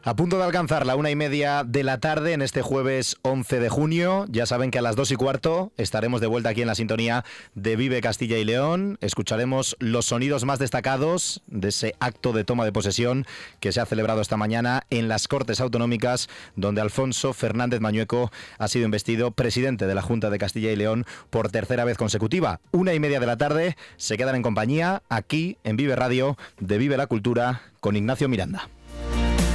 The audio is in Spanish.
A punto de alcanzar la 1:30 de la tarde en este jueves 11 de junio. Ya saben que a las 2:15 estaremos de vuelta aquí en la sintonía de Vive Castilla y León. Escucharemos los sonidos más destacados de ese acto de toma de posesión que se ha celebrado esta mañana en las Cortes Autonómicas, donde Alfonso Fernández Mañueco ha sido investido presidente de la Junta de Castilla y León por tercera vez consecutiva. 1:30 de la tarde se quedan en compañía aquí en Vive Radio de Vive la Cultura con Ignacio Miranda.